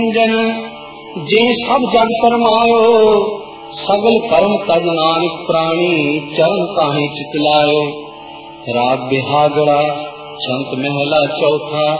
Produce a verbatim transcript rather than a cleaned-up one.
जन जे सब जग परमायो, सगल परम तज नानक प्राणी, चरण ताहि चितलायो। राग बिहागड़ा छंत महला चौथा।